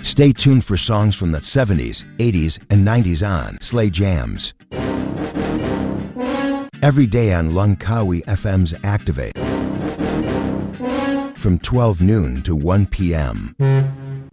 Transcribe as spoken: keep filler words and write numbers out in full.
Stay tuned for songs from the seventies, eighties, and nineties on Slay Jams. Every day on Langkawi F M's Activate from twelve noon to one p m